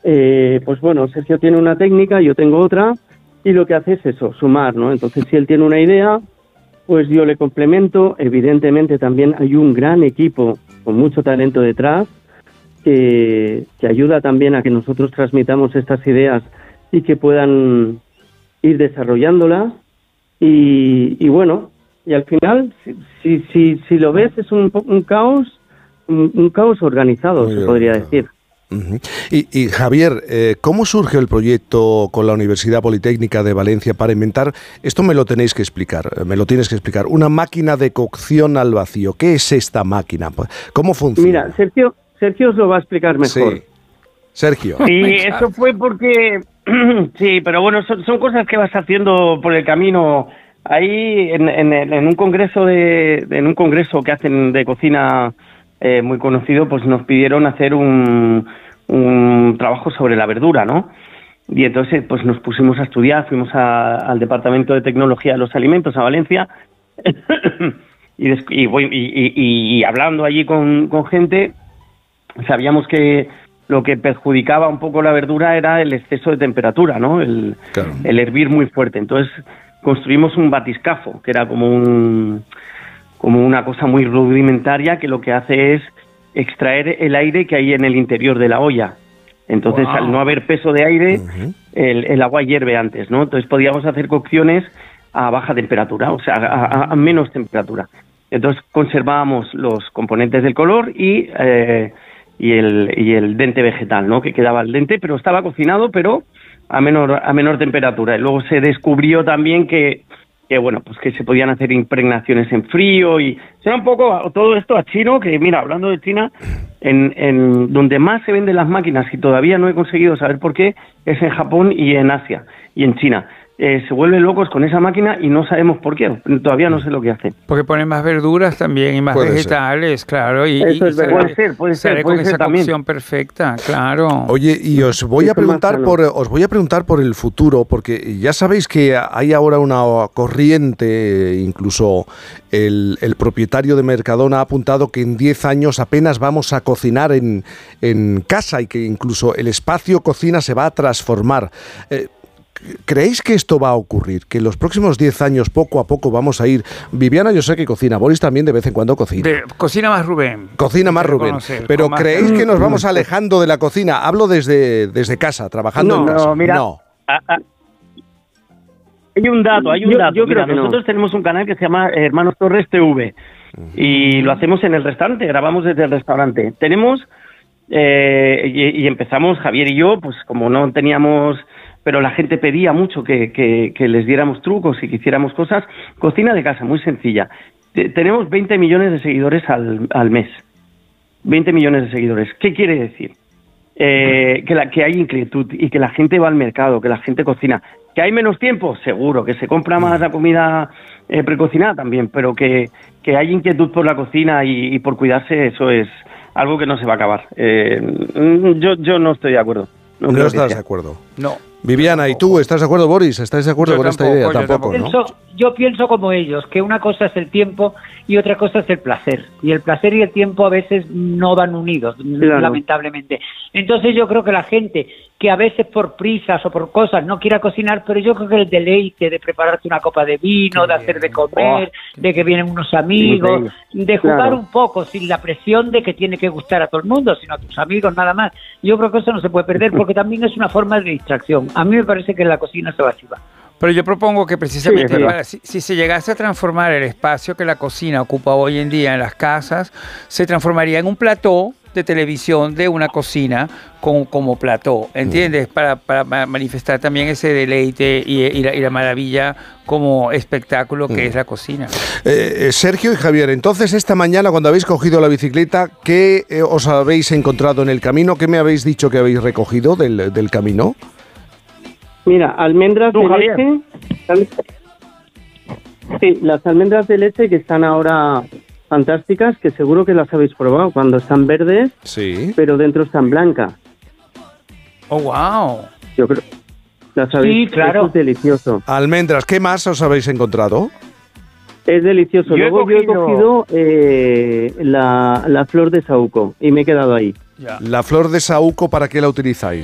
pues bueno, Sergio tiene una técnica, yo tengo otra, y lo que hace es eso, sumar, ¿no? Entonces, si él tiene una idea, pues yo le complemento. Evidentemente también hay un gran equipo con mucho talento detrás que ayuda también a que nosotros transmitamos estas ideas y que puedan ir desarrollándolas. Y bueno, y al final, si lo ves, es un caos organizado, se podría decir. Uh-huh. Y Javier, ¿cómo surge el proyecto con la Universidad Politécnica de Valencia para inventar, esto me lo tienes que explicar, una máquina de cocción al vacío? ¿Qué es esta máquina? ¿Cómo funciona? Mira, Sergio os lo va a explicar mejor. Sí. Sergio. Sí, eso fue porque... Sí, pero bueno, son cosas que vas haciendo por el camino. Ahí en un congreso que hacen de cocina muy conocido, pues nos pidieron hacer un trabajo sobre la verdura, ¿no? Y entonces pues nos pusimos a estudiar, fuimos al Departamento de Tecnología de los Alimentos a Valencia y hablando allí con gente, sabíamos que lo que perjudicaba un poco la verdura era el exceso de temperatura, ¿no? El hervir muy fuerte. Entonces construimos un batiscafo, que era como una cosa muy rudimentaria que lo que hace es extraer el aire que hay en el interior de la olla. Entonces, al no haber peso de aire, el agua hierve antes, ¿no? Entonces podíamos hacer cocciones a baja temperatura, o sea, a menos temperatura. Entonces conservábamos los componentes del color y el dente vegetal, ¿no? Que quedaba al dente, pero estaba cocinado, pero a menor temperatura. Y luego se descubrió también que bueno, pues que se podían hacer impregnaciones en frío y será un poco todo esto a chino, que mira, hablando de China, en donde más se venden las máquinas y todavía no he conseguido saber por qué, es en Japón y en Asia y en China. Se vuelven locos con esa máquina y no sabemos por qué, todavía no sé lo que hace. Porque ponen más verduras también y más vegetales, claro. Y eso es verdad. Puede ser con esa cocción perfecta, claro. Oye, y os voy a preguntar por el futuro, porque ya sabéis que hay ahora una corriente, incluso el propietario de Mercadona ha apuntado que en 10 años apenas vamos a cocinar en casa y que incluso el espacio cocina se va a transformar. ¿Creéis que esto va a ocurrir? Que en los próximos 10 años, poco a poco, vamos a ir... Viviana, yo sé que cocina. Boris también de vez en cuando cocina. Cocina más Rubén. Cocina más Rubén. Pero ¿creéis que nos vamos alejando de la cocina? Hablo desde casa, trabajando en casa. Mira, no. Hay un dato. Yo creo que nosotros tenemos un canal que se llama Hermanos Torres TV. Y lo hacemos en el restaurante, grabamos desde el restaurante. Tenemos... y empezamos, Javier y yo, pues como no teníamos... pero la gente pedía mucho que les diéramos trucos y que hiciéramos cosas. Cocina de casa, muy sencilla. Tenemos 20 millones de seguidores al mes. 20 millones de seguidores. ¿Qué quiere decir? Que hay inquietud y que la gente va al mercado, que la gente cocina. ¿Que hay menos tiempo? Seguro. ¿Que se compra más la comida precocinada? También. Pero que hay inquietud por la cocina y por cuidarse, eso es algo que no se va a acabar. Yo no estoy de acuerdo. No estás de acuerdo. No. Viviana, ¿y tú estás de acuerdo, Boris? ¿Estáis de acuerdo con esta idea? Tampoco, ¿no? Yo pienso como ellos, que una cosa es el tiempo y otra cosa es el placer. Y el placer y el tiempo a veces no van unidos, lamentablemente. Entonces yo creo que la gente que a veces por prisas o por cosas no quiera cocinar, pero yo creo que el deleite de prepararte una copa de vino, de hacer de comer, de que vienen unos amigos, de jugar un poco sin la presión de que tiene que gustar a todo el mundo, sino a tus amigos nada más. Yo creo que eso no se puede perder porque también es una forma de distracción. A mí me parece que la cocina se va a activar. Pero yo propongo que precisamente si se llegase a transformar el espacio que la cocina ocupa hoy en día en las casas, se transformaría en un plató de televisión de una cocina como plató, ¿entiendes? Para manifestar también ese deleite y la maravilla como espectáculo que es la cocina. Sergio y Javier, entonces esta mañana cuando habéis cogido la bicicleta, ¿qué os habéis encontrado en el camino? ¿Qué me habéis dicho que habéis recogido del camino? Mira, almendras de leche. Sí, las almendras de leche que están ahora fantásticas, que seguro que las habéis probado cuando están verdes, pero dentro están blancas. ¡Oh, wow! Yo creo. Las habéis, claro. Es delicioso. Almendras, ¿qué más os habéis encontrado? Es delicioso. Luego yo he cogido la flor de saúco y me he quedado ahí. La flor de saúco, ¿para qué la utilizáis?